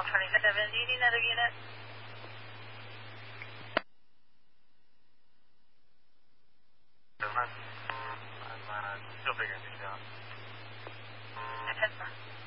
27, do you need another unit? I'm still figuring things out.